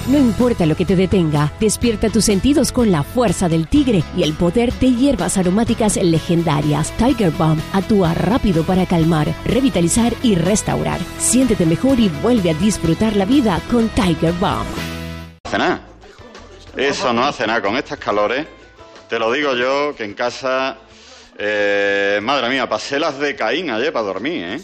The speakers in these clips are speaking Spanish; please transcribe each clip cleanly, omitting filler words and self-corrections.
No importa lo que te detenga, despierta tus sentidos con la fuerza del tigre y el poder de hierbas aromáticas legendarias. Tiger Balm actúa rápido para calmar, revitalizar y restaurar. Siéntete mejor y vuelve a disfrutar la vida con Tiger Balm. Nada. Eso no hace nada con estas calores. Te lo digo yo, que en casa, madre mía, pasé las de Caín ayer para dormir, ¿eh?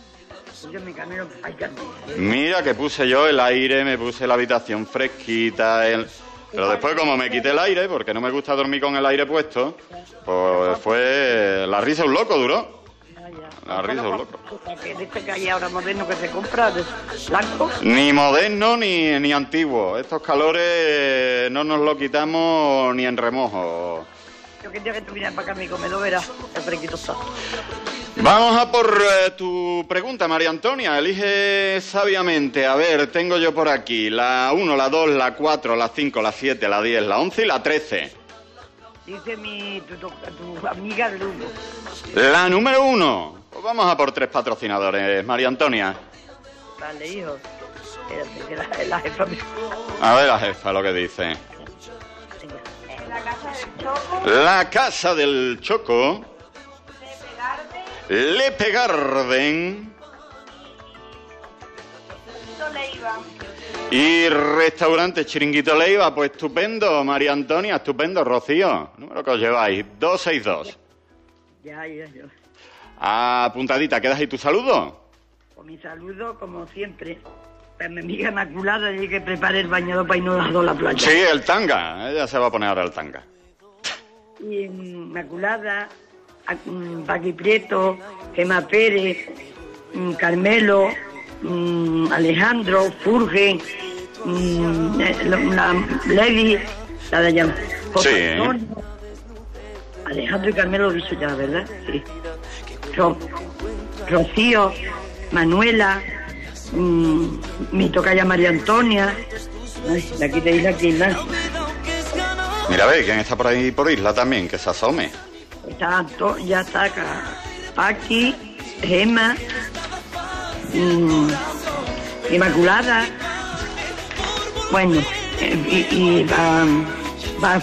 Mira que puse yo el aire, me puse la habitación fresquita, pero después como me quité el aire, porque no me gusta dormir con el aire puesto, pues fue la risa un loco, duró. La risa un loco. Que hay ahora moderno que se compra de blanco. Ni moderno ni antiguo. Estos calores no nos lo quitamos ni en remojo. Yo quería que tú vinieras para acá a mi comedor, verás, el fresquito está. Vamos a por tu pregunta, María Antonia. Elige sabiamente. A ver, tengo yo por aquí la 1, la 2, la 4, la 5, la 7, la 10, la 11 y la 13. Dice tu amiga Lugo. La número 1. Pues vamos a por 3 patrocinadores, María Antonia. Vale, hijo. Espérate, que la jefa me... A ver la jefa lo que dice. La casa del Choco. La casa del Choco. Lepe Garden. Leiva. Y restaurante Chiringuito Leiva, pues estupendo, María Antonia, estupendo, Rocío. Número que os lleváis, 262. Ya. Apuntadita, ¿quedas ahí tu saludo? Pues mi saludo, como siempre, para mi amiga Inmaculada, y que prepare el bañador para irnos las dos a la playa. Sí, el tanga, ella se va a poner ahora el tanga. Y Inmaculada, Paqui Prieto, Gemma Pérez, Carmelo, Alejandro, Furge, la Levi, la de allá. Sí. Alejandro y Carmelo lo he dicho ya, ¿verdad? Sí. Rocío, Manuela, mi tocaya María Antonia. Ay, de aquí te dice aquí, ¿no? Mira, a ver, ¿quién está por ahí por Isla también? Que se asome. Ya está acá. Paqui, Gemma, Inmaculada. Bueno, y para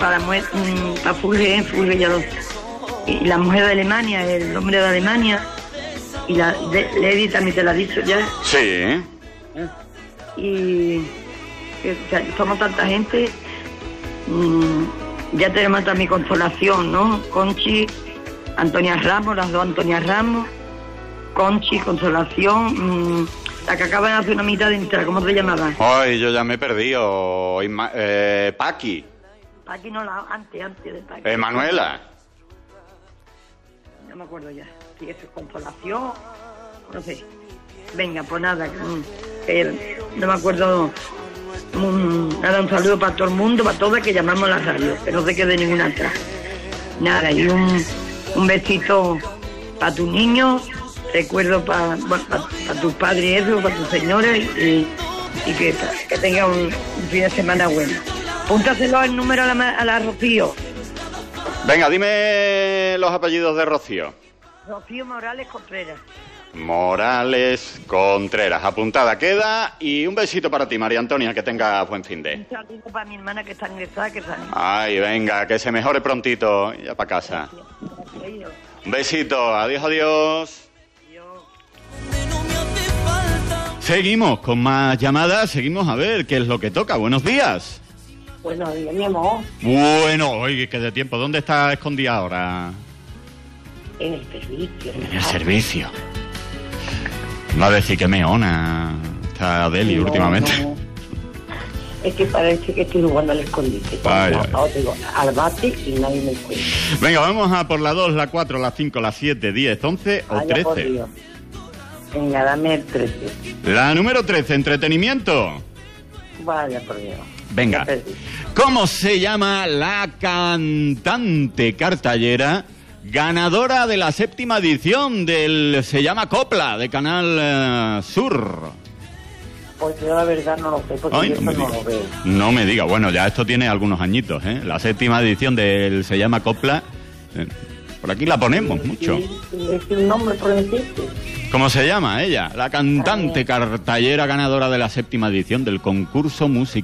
Fulge ya lo... Y la mujer de Alemania, el hombre de Alemania, y la Lady también te la he dicho ya. Sí. Y que somos tanta gente, ya tenemos también Consolación, ¿no? Conchi, Antonia Ramos, las dos Antonia Ramos, Conchi, Consolación, la que acaba de hacer una mitad de entera, ¿cómo te llamabas? Ay, yo ya me he perdido. Paqui. Paqui no, antes de Paqui. Manuela. No me acuerdo ya. Si eso es Consolación, no sé. Venga, pues nada, no me acuerdo. Nada, un saludo para todo el mundo, para todas que llamamos a la radio, que no se quede ninguna atrás. Nada, y un besito para tus niños, recuerdo para tus padres y eso, para tus señores, y que tenga un fin de semana bueno. Apúntaselo el número a la Rocío. Venga, dime los apellidos de Rocío. Rocío Morales Contreras. Morales Contreras, apuntada queda. Y un besito para ti, María Antonia, que tenga buen fin de. Un saludo para mi hermana que está ingresada, que está... Ay, venga, que se mejore prontito, ya para casa. Gracias. Un besito, adiós, adiós. Seguimos con más llamadas, seguimos a ver qué es lo que toca. Buenos días. Buenos días, mi amor. Bueno, oye, que de tiempo. ¿Dónde está escondida ahora? En el servicio. En el servicio. Va a decir que meona está Adeli últimamente. No. Es que parece que estoy jugando al escondite. Al bate y nadie me encuentra. Venga, vamos a por la 2, la 4, la 5, la 7, 10, 11 o 13. Venga, dame el 13. La número 13, entretenimiento. Vaya por Dios. Venga. ¿Cómo se llama la cantante cartallera ganadora de la 7ª edición del Se llama Copla de Canal Sur? Pues yo la verdad no lo sé, porque ay, yo no lo veo. No me diga, bueno, ya esto tiene algunos añitos, ¿eh? La 7ª edición del Se llama Copla, por aquí la ponemos mucho. Es un nombre por decirte. ¿Cómo se llama ella? La cantante cartallera ganadora de la 7ª edición del concurso musical.